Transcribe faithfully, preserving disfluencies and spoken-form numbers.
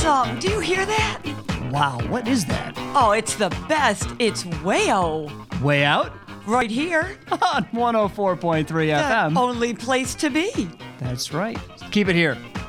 awesome. Do you hear that? Wow, what is that? Oh, it's the best. It's Wayo. Way out? Right here. On one oh four point three F M. The only place to be. That's right. Keep it here.